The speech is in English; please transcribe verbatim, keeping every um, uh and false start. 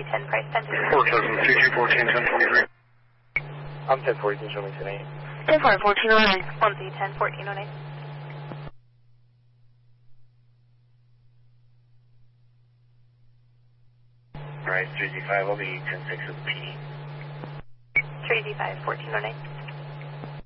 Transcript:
ten price ten two. four thousand C G fourteen ten twenty-three. I'm ten fourteen, show me ten eight. ten four fourteen oh nine. one Z ten fourteen oh nine. Alright, three Z five, I'll be ten six with P D. three Z five fourteen oh nine.